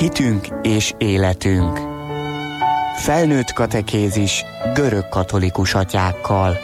Hitünk és életünk. Felnőtt katekézis görög-katolikus atyákkal.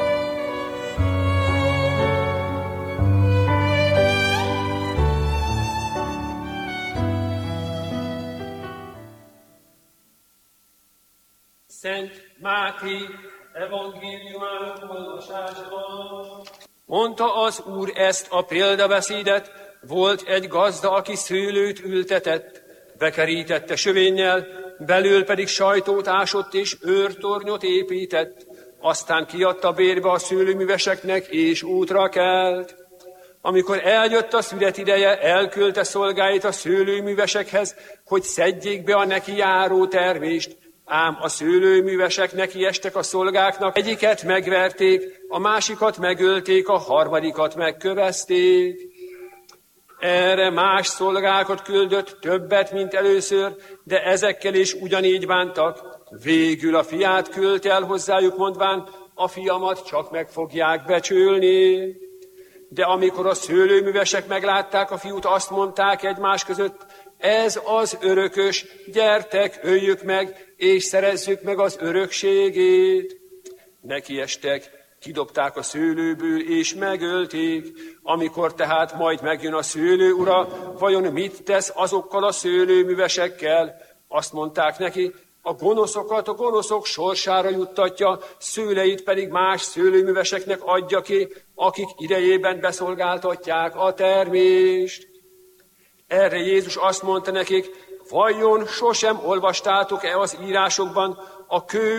Szent Máté evangéliumának olvasásban. Mondta az Úr ezt a példabeszédet: volt egy gazda, aki szőlőt ültetett, bekerítette sövénnyel, belül pedig sajtót ásott és őrtornyot épített, aztán kiadta bérbe a szőlőműveseknek, és útra kelt. Amikor eljött a szület ideje, elküldte szolgáit a szőlőművesekhez, hogy szedjék be a neki járó termést. Ám a szőlőművesek nekiestek a szolgáknak, egyiket megverték, a másikat megölték, a harmadikat megkövezték. Erre más szolgákat küldött, többet, mint először, de ezekkel is ugyanígy bántak. Végül a fiát küldte el hozzájuk, mondván: a fiamat csak meg fogják becsülni. De amikor a szőlőművesek meglátták a fiút, azt mondták egymás között: ez az örökös, gyertek, öljük meg, és szerezzük meg az örökségét. Nekiestek, kidobták a szőlőből, és megölték. Amikor tehát majd megjön a szőlő ura, vajon mit tesz azokkal a szőlőművesekkel? Azt mondták neki: a gonoszokat a gonoszok sorsára juttatja, szőleit pedig más szőlőműveseknek adja ki, akik idejében beszolgáltatják a termést. Erre Jézus azt mondta nekik: vajon sosem olvastátok-e az írásokban, a kő